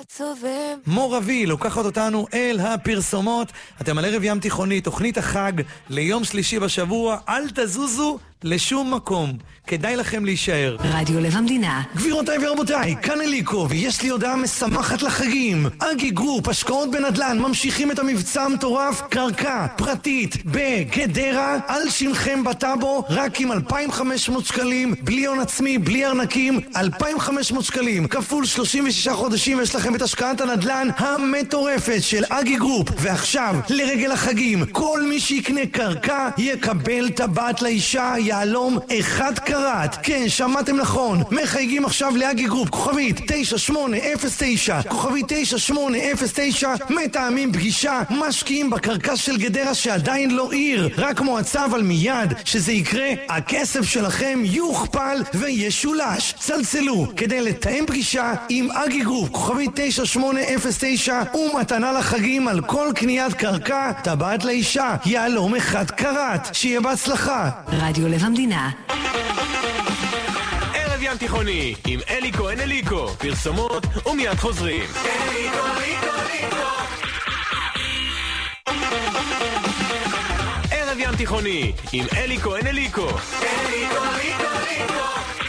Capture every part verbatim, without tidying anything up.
עצובים. מור אבי לוקחת אותנו אל הפרסומות. אתם על ערב ים תיכוני, תוכנית החג ליום שלישי בשבוע. אל תזוזו לשום מקום, כדאי לכם להישאר. רדיו לב המדינה. גבירותיי ורבותיי, כאן אליקו, ויש לי הודעה משמחת לחגים. אגי גרופ, השקעות בנדל"ן, ממשיכים את המבצע המטורף, קרקע פרטית בגדרה, על שמכם בטאבו, רק עם אלפיים וחמש מאות שקלים, בלי הון עצמי, בלי ארנקים, אלפיים וחמש מאות שקלים, כפול שלושים ושישה חודשים, יש לכם את השקעת הנדל"ן המטורפת של אגי גרופ. ועכשיו, לרגל החגים, כל מי שיקנה קרקע יקבל טבעת לאישה, יעלום אחד קראט. כן, שמעתם נכון, מחייגים עכשיו לאגי גרופ, כוכבית תשע שמונה אפס תשע, כוכבית תשע שמונה אפס תשע, מתאמים פגישה, משקיעים בקרקע של גדרה שעדיין לא עיר, רק מועצה, אבל מיד שזה יקרה הכסף שלכם יוכפל וישולש. צלצלו כדי לתאם פגישה עם אגי גרופ, כוכבית תשע שמונה אפס תשע, ומתנה לחגים על כל קניית קרקע, טבעת לאישה, יעלום אחד קראט. שיהיה בהצלחה. רדיו לב המדינה. ערב ים תיכוני עם אלי כהן אליקו, פרסומות ומיד חוזרים. אליקו, אליקו, אליקו. ערב ים תיכוני עם אלי כהן אליקו. אליקו, אליקו, אליקו.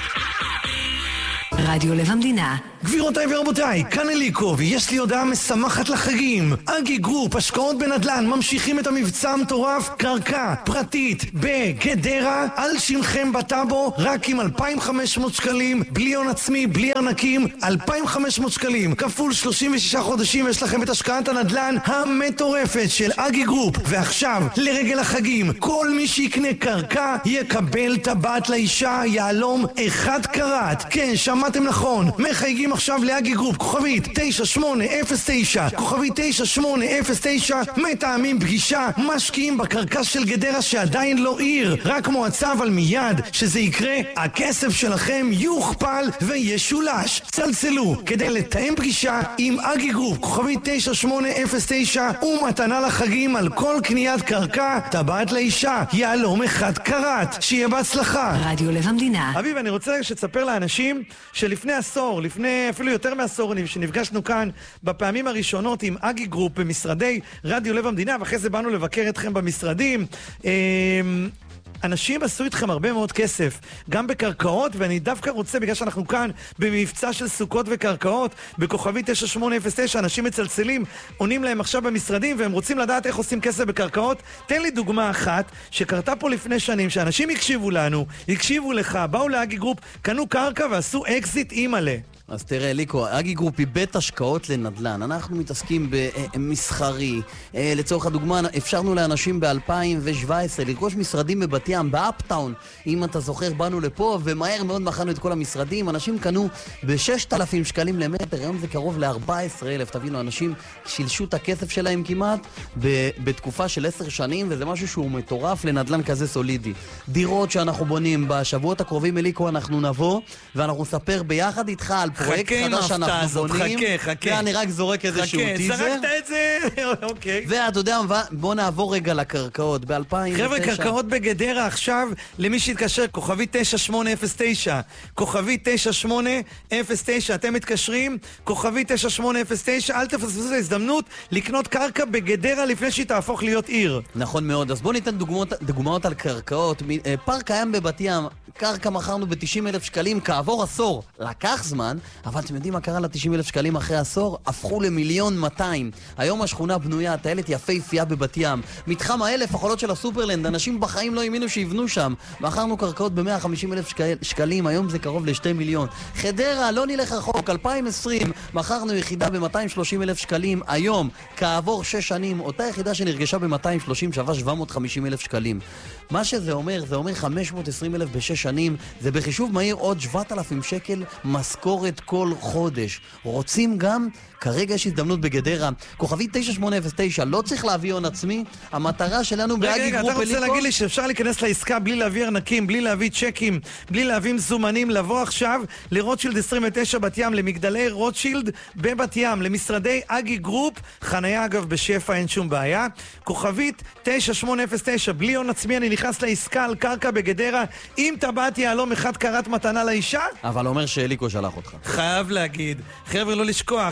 רדיו לב המדינה. גבירותיי ורבותיי, כאן אליקו, ויש לי הודעה משמחת לחגים. אגי גרופ, השקעות בנדל"ן, ממשיכים את המבצע המטורף, קרקע פרטית בגדרה, על שמכם בטאבו, רק עם אלפיים וחמש מאות שקלים, בלי הון עצמי, בלי ארנקים, אלפיים וחמש מאות שקלים, כפול שלושים ושישה חודשים, יש לכם את השקעת הנדל"ן המטורפת של אגי גרופ. ועכשיו, לרגל החגים, כל מי שיקנה קרקע יקבל טבעת לאישה, יעלום אחד קראט. כן, שמעתם נכון, מחייגים עכשיו לאגי גרופ, כוכבית תשע שמונה אפס תשע, כוכבית תשע שמונה אפס תשע, מתאמים פגישה, משקיעים בקרקע של גדרה שעדיין לא עיר, רק מועצה, אבל מיד שזה יקרה הכסף שלכם יוכפל וישולש. צלצלו כדי לתאם פגישה עם אגי גרופ, כוכבית תשע שמונה אפס תשע, ומתנה לחגים על כל קניית קרקע, טבעת לאישה, יעלום אחד קראט. שיהיה בהצלחה. רדיו לב המדינה. אביב, אני רוצה שתספר לאנשים שלפני עשור, לפני אפילו יותר מעשור, שנפגשנו כאן בפעמים הראשונות עם אגי גרופ במשרדי רדיו לב המדינה, ואחרי זה באנו לבקר אתכם במשרדים. אנשים עשו איתכם הרבה מאוד כסף, גם בקרקעות, ואני דווקא רוצה, בגלל שאנחנו כאן במבצע של סוכות וקרקעות, בכוכבי תשע שמונה אפס תשע, אנשים מצלצלים, עונים להם עכשיו במשרדים, והם רוצים לדעת איך עושים כסף בקרקעות. תן לי דוגמה אחת שקרתה פה לפני שנים, שאנשים הקשיבו לנו, הקשיבו לך, באו לאגי גרופ, קנו קרקע ועשו אקזיט אימאלה. אז תראה, אליקו, אגי גרופ היא בית השקעות לנדל"ן. אנחנו מתעסקים במסחרי. לצורך הדוגמה, אפשרנו לאנשים ב-אלפיים שבע עשרה לרכוש משרדים בבת ים, באפטאון. אם אתה זוכר, באנו לפה, ומהר מאוד מכרנו את כל המשרדים. אנשים קנו ב-ששת אלפים שקלים למטר, היום זה קרוב ל-ארבעה עשר אלף. תבינו, אנשים שילשו את הכסף שלהם כמעט בתקופה של עשר שנים, וזה משהו שהוא מטורף לנדל"ן כזה סולידי. דירות שאנחנו בונים בשבועות הקרובים, אליקו, אנחנו נבוא, ואנחנו נספר ביחד איתך על פרויקט חדש שאנחנו בונים. חכה, חכה. אני רק זורק איזשהו טיזר. זרקת את זה, אוקיי. ואתה יודע, בוא נעבור רגע לקרקעות. ב-אלפיים ותשע... חבר'ה, קרקעות בגדרה עכשיו, למי שהתקשר, כוכבי תשע שמונה אפס תשע. כוכבי תשע שמונה אפס תשע. אתם מתקשרים, כוכבי תשע שמונה אפס תשע. אל תפספסו את ההזדמנות לקנות קרקע בגדרה לפני שהיא תהפוך להיות עיר. נכון מאוד. אז בוא ניתן דוגמאות, דוגמאות על קרקעות. פארק קיים בבת ים, קרקע מכרנו ב-תשעים אלף שקלים כעבור עשור. לקח זמן, אבל אתם יודעים מה קרה ל-תשעים אלף שקלים אחרי עשור? הפכו למיליון מאתיים. היום השכונה בנויה, טיילת יפהפייה בבת ים. מתחם האלף החולות של הסופרלנד, אנשים בחיים לא האמינו שיבנו שם. מכרנו קרקעות ב-מאה וחמישים אלף שקל, שקלים, היום זה קרוב ל-שני מיליון. חדרה, לא נלך רחוק, אלפיים ועשרים, מכרנו יחידה ב-מאתיים ושלושים אלף שקלים. היום, כעבור שש שנים, אותה יחידה שנרגשה ב-מאתיים ושלושים שווה שבע מאות וחמישים אלף שקלים. מה שזה אומר, זה אומר חמש מאות ועשרים אלף בשש שנים, זה בחישוב מהיר עוד שבעת אלפים שקל משכורת כל חודש. רוצים גם? כרגע יש הזדמנות בגדרה. כוכבי תשע שמונה אפס תשע, לא צריך להביא הון עצמי. המטרה שלנו באגי גרופ אליקו... אתה רוצה להגיד לי שאפשר להיכנס לעסקה בלי להביא ארנקים, בלי להביא צ'קים, בלי להביא מזומנים, לבוא עכשיו לרוטשילד עשרים ותשע בת ים, למגדלי רוטשילד בבת ים, למשרדי אגי גרופ, חניה אגב בשפע, אין שום בעיה. כוכבית תשע שמונה אפס תשע, בלי הון עצמי, אני נכנס לעסקה על קרקע בגדרה, אם טבעת יעלום אחד קרת מתנה לאישה. אבל אומר שאליקו שלח אותך. חייב להגיד, חבר'ה, לא לשכוח,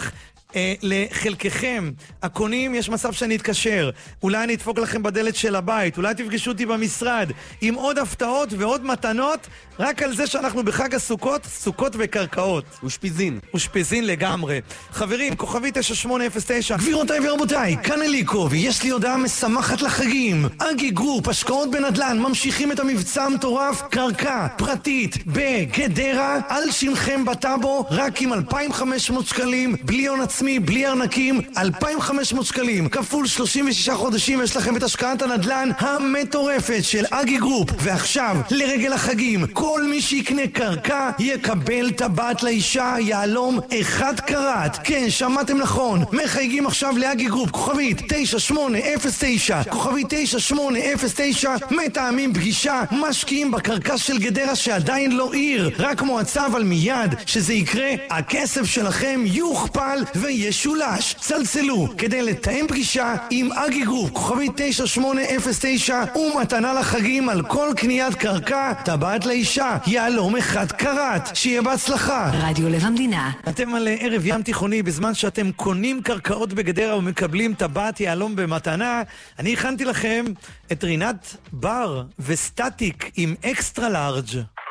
אה, לחלקכם, הקונים, יש מצב שאני אתקשר. אולי אני אדפוק לכם בדלת של הבית, אולי תפגשו אותי במשרד, עם עוד הפתעות ועוד מתנות, רק על זה שאנחנו בחג הסוכות, סוכות וקרקעות. ושפיזין. ושפיזין לגמרי. חברים, כוכבי תשע שמונה אפס תשע. גבירותיי ורבותיי, כאן אליקו, ויש לי הודעה משמחת לחגים. אגי גרופ, השקעות בנדל"ן, ממשיכים את המבצע המטורף, קרקע פרטית בגדרה, על שמכם בטאבו, רק עם אלפיים וחמש מאות שקלים, בלי הון עצמי, בלי ארנקים, אלפיים וחמש מאות שקלים, כפול שלושים ושישה חודשים, יש לכם את השקעת הנדל"ן המטורפת של אגי גרופ. ועכשיו, לרגל החגים, כל מי שיקנה קרקע יקבל טבעת לאישה יעלום אחד קראט. כן, שמעתם נכון, מחייגים עכשיו לאגי גרופ, כוכבית תשע שמונה אפס תשע, כוכבית תשע שמונה אפס תשע, מתאמים פגישה, משקיעים בקרקע של גדרה שעדיין לא עיר, רק מועצה, אבל מיד שזה יקרה, הכסף שלכם יוכפל וישולש. צלצלו כדי לתאם פגישה עם אגי גרופ, כוכבית תשע שמונה אפס תשע, ומתנה לחגים על כל קניית קרקע, טבעת לאישה יעלום אחד קראט. שיהיה בהצלחה. רדיו לב המדינה. אתם על ערב ים תיכוני, בזמן שאתם קונים קרקעות בגדרה ומקבלים טבעת יעלום במתנה. אני הכנתי לכם את רינת בר וסטטיק עם אקסטרה לארג'.